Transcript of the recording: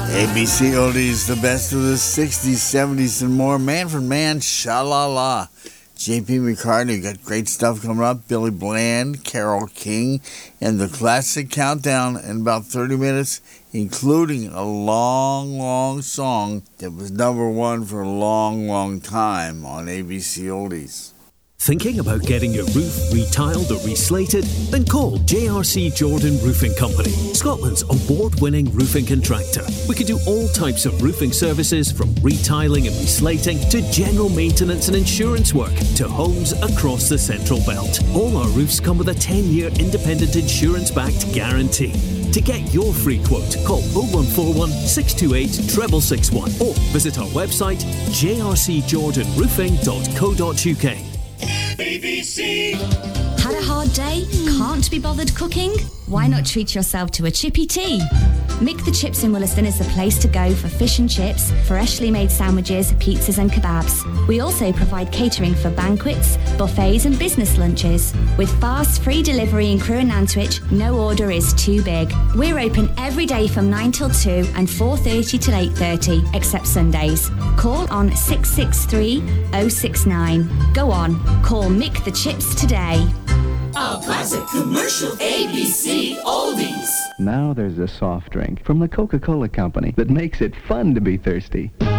ABC Oldies, the best of the 60s, 70s, and more. Man for Man, Sha-La-La. J.P. McCartney got great stuff coming up. Billy Bland, Carole King, and the classic countdown in about 30 minutes, including a long, long song that was number one for a long, long time on ABC Oldies. Thinking about getting your roof retiled or reslated? Then call JRC Jordan Roofing Company, Scotland's award-winning roofing contractor. We can do all types of roofing services, from retiling and reslating to general maintenance and insurance work to homes across the Central Belt. All our roofs come with a 10-year independent insurance-backed guarantee. To get your free quote, call 0141 628 6661 or visit our website jrcjordanroofing.co.uk. BBC. Had a hard day? Can't be bothered cooking? Why not treat yourself to a chippy tea? Mick the Chips in Williston is the place to go for fish and chips, freshly made sandwiches, pizzas and kebabs. We also provide catering for banquets, buffets and business lunches. With fast, free delivery in Crewe and Nantwich, no order is too big. We're open every day from 9 till 2 and 4:30 till 8:30, except Sundays. Call on 663 069. Go on, call Mick the Chips today. Our classic commercial ABC Oldies. Now there's a soft drink from the Coca-Cola Company that makes it fun to be thirsty.